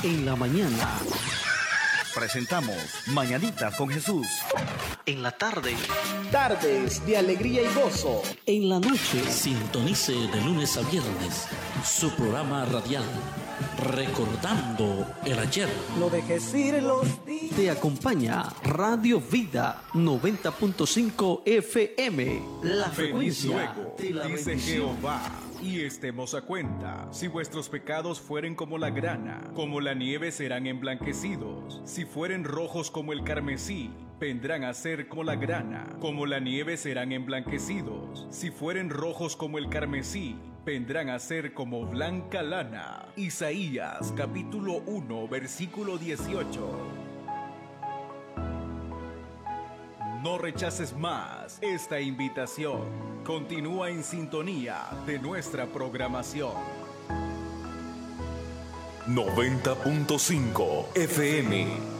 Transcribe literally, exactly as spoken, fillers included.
En la mañana presentamos Mañanitas con Jesús. En la tarde, tardes de alegría y gozo. En la noche, sintonice de lunes a viernes su programa radial Recordando el Ayer. No dejes ir los días. Te acompaña Radio Vida noventa punto cinco F M. La frecuencia luego, de la dice bendición. Jehová, y estemos a cuenta. Si vuestros pecados fueren como la grana, como la nieve serán emblanquecidos. Si fueren rojos como el carmesí, vendrán a ser como la grana, como la nieve serán emblanquecidos. Si fueren rojos como el carmesí, vendrán a ser como blanca lana. Isaías capítulo uno versículo dieciocho. No rechaces más esta invitación. Continúa en sintonía de nuestra programación. noventa punto cinco F M